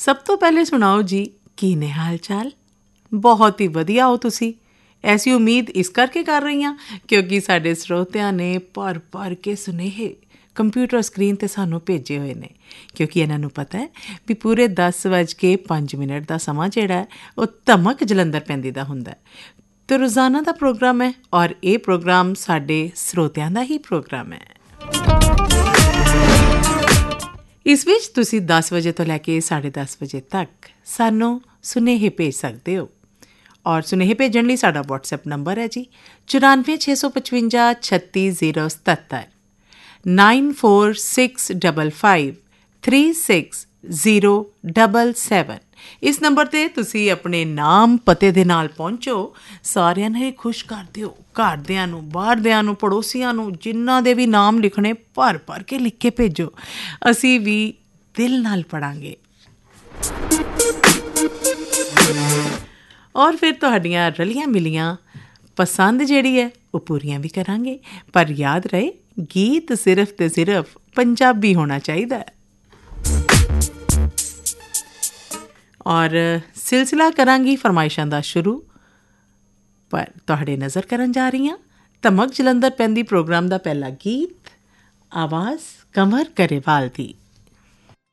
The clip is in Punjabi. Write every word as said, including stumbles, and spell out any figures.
ਸਭ ਤੋਂ ਪਹਿਲੇ ਸੁਣਾਓ ਜੀ, ਕੀ ਨੇ ਹਾਲ ਚਾਲ? ਬਹੁਤ ਹੀ ਵਧੀਆ ਹੋ ਤੁਸੀਂ। ਐਸੀ ਉਮੀਦ ਇਸ ਕਰਕੇ ਕਰ ਰਹੀ ਹਾਂ ਕਿਉਂਕਿ ਸਾਡੇ ਸਰੋਤਿਆਂ ਨੇ ਭਰ ਭਰ ਕੇ ਸੁਨੇਹੇ ਕੰਪਿਊਟਰ ਸਕਰੀਨ 'ਤੇ ਸਾਨੂੰ ਭੇਜੇ ਹੋਏ ਨੇ, ਕਿਉਂਕਿ ਇਹਨਾਂ ਨੂੰ ਪਤਾ ਹੈ ਵੀ ਪੂਰੇ ਦਸ ਵੱਜ ਕੇ ਪੰਜ ਮਿੰਟ ਦਾ ਸਮਾਂ ਜਿਹੜਾ ਹੈ ਉਹ ਧਮਕ ਜਲੰਧਰ ਪੈਂਦੀ ਦਾ ਹੁੰਦਾ ਹੈ ਅਤੇ ਰੋਜ਼ਾਨਾ ਦਾ ਪ੍ਰੋਗਰਾਮ ਹੈ ਔਰ ਇਹ ਪ੍ਰੋਗਰਾਮ ਸਾਡੇ ਸਰੋਤਿਆਂ ਦਾ ਹੀ ਪ੍ਰੋਗਰਾਮ ਹੈ। ਇਸ ਵਿੱਚ ਤੁਸੀਂ ਦਸ ਵਜੇ ਤੋਂ ਲੈ ਕੇ ਸਾਢੇ ਦਸ ਵਜੇ ਤੱਕ ਸਾਨੂੰ ਸੁਨੇਹੇ ਭੇਜ ਸਕਦੇ ਹੋ ਔਰ ਸੁਨੇਹੇ ਭੇਜਣ ਲਈ ਸਾਡਾ ਵਟਸਐਪ ਨੰਬਰ ਹੈ ਜੀ ਚੁਰਾਨਵੇਂ ਛੇ ਸੌ ਪਚਵੰਜਾ ਛੱਤੀ ਜ਼ੀਰੋ ਸਤੱਤਰ nine four six double five three six zero double seven. ਇਸ ਨੰਬਰ 'ਤੇ ਤੁਸੀਂ ਆਪਣੇ ਨਾਮ ਪਤੇ ਦੇ ਨਾਲ ਪਹੁੰਚੋ। ਸਾਰਿਆਂ ਨੂੰ ਹੀ ਖੁਸ਼ ਕਰ ਦਿਓ, ਘਰਦਿਆਂ ਨੂੰ, ਬਾਹਰਦਿਆਂ ਨੂੰ, ਪੜੋਸੀਆਂ ਨੂੰ, ਜਿਨ੍ਹਾਂ ਦੇ ਵੀ ਨਾਮ ਲਿਖਣੇ ਭਰ ਭਰ ਕੇ ਲਿਖ ਕੇ ਭੇਜੋ। ਅਸੀਂ ਵੀ ਦਿਲ ਨਾਲ ਪੜ੍ਹਾਂਗੇ ਔਰ ਫਿਰ ਤੁਹਾਡੀਆਂ ਰਲੀਆਂ ਮਿਲੀਆਂ ਪਸੰਦ ਜਿਹੜੀ ਹੈ ਉਹ ਪੂਰੀਆਂ ਵੀ ਕਰਾਂਗੇ। ਪਰ ਯਾਦ ਰਹੇ, ਗੀਤ ਸਿਰਫ ਤੇ ਸਿਰਫ ਪੰਜਾਬੀ ਹੋਣਾ ਚਾਹੀਦਾ ਹੈ। ਔਰ ਸਿਲਸਿਲਾ ਕਰਾਂਗੀ ਫਰਮਾਇਸ਼ਾਂ ਦਾ ਸ਼ੁਰੂ, ਪਰ ਤੁਹਾਡੇ ਨਜ਼ਰ ਕਰਨ ਜਾ ਰਹੀ ਹਾਂ ਧਮਕ ਜਲੰਧਰ ਪੈਂਦੀ ਪ੍ਰੋਗਰਾਮ ਦਾ ਪਹਿਲਾ ਗੀਤ, ਆਵਾਜ਼ ਕੰਵਰ ਗਰੇਵਾਲ ਦੀ।